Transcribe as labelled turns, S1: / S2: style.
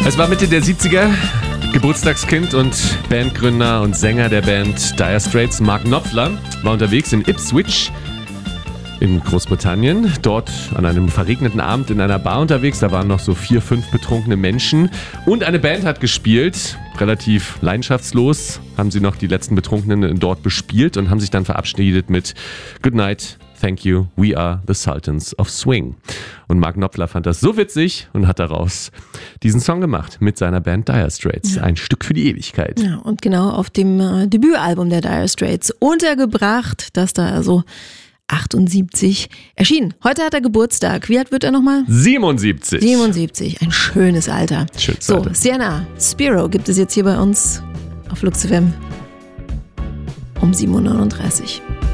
S1: Es war Mitte der 70er, Geburtstagskind und Bandgründer und Sänger der Band Dire Straits, Mark Knopfler, war unterwegs in Ipswich in Großbritannien. Dort an einem verregneten Abend in einer Bar unterwegs. Da waren noch so 4, 5 betrunkene Menschen. Und eine Band hat gespielt. Relativ leidenschaftslos haben sie noch die letzten Betrunkenen dort bespielt und haben sich dann verabschiedet mit Good night, thank you, we are the Sultans of Swing. Und Mark Knopfler fand das so witzig und hat daraus diesen Song gemacht mit seiner Band Dire Straits. Ja. Ein Stück für die Ewigkeit.
S2: Ja, und genau auf dem Debütalbum der Dire Straits untergebracht, das da also 78 erschienen. Heute hat er Geburtstag. Wie alt wird er nochmal?
S1: 77.
S2: 77, ein schönes Alter.
S1: Schönes Alter.
S2: So, Sienna, Spiro gibt es jetzt hier bei uns auf Flux FM um 7:39 Uhr.